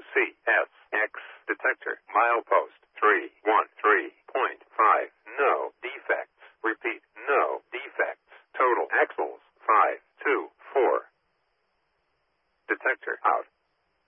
WCSX detector. Milepost 313.5. No defects. Repeat, no defects. Total axles 524. Detector out.